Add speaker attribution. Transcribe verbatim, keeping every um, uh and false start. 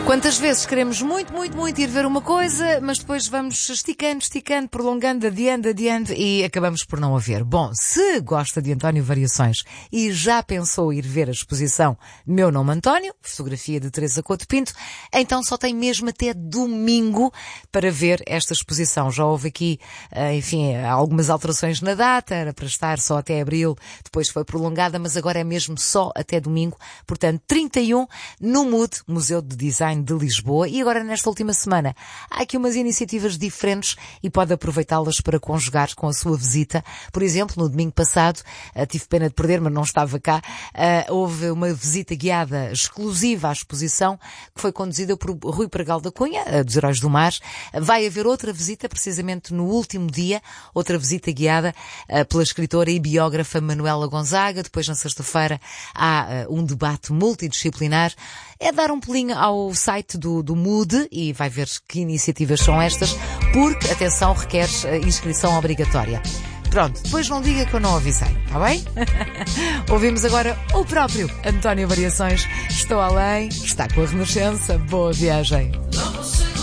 Speaker 1: Quantas vezes queremos muito, muito, muito ir ver uma coisa, mas depois vamos esticando, esticando, prolongando, adiante, adiante e acabamos por não a ver. Bom, se gosta de António Variações e já pensou ir ver a exposição Meu Nome António, fotografia de Teresa Couto Pinto, então só tem mesmo até domingo para ver esta exposição. Já houve aqui, enfim, algumas alterações na data, era para estar só até abril, depois foi prolongada, mas agora é mesmo só até domingo, portanto trinta e um no M U D, Museu de Design de Lisboa. E agora nesta última semana há aqui umas iniciativas diferentes e pode aproveitá-las para conjugar com a sua visita. Por exemplo, no domingo passado, uh, tive pena de perder, mas não estava cá, uh, houve uma visita guiada exclusiva à exposição que foi conduzida por Rui Pregal da Cunha, uh, dos Heróis do Mar. Uh, vai haver outra visita precisamente no último dia, outra visita guiada uh, pela escritora e biógrafa Manuela Gonzaga. Depois na sexta-feira há uh, um debate multidisciplinar. É dar um pulinho ao site do, do M U D e vai ver que iniciativas são estas, porque, atenção, requer inscrição obrigatória. Pronto, depois não diga que eu não avisei, está bem? Ouvimos agora o próprio António Variações. Estou além, está com a Renascença. Boa viagem.